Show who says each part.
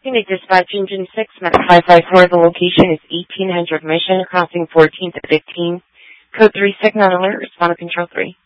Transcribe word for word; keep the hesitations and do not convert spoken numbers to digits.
Speaker 1: Unit Dispatch Engine six, Met five five four, the location is eighteen hundred Mission, crossing fourteen to fifteen. Code three, Signal Alert, respond to Control three.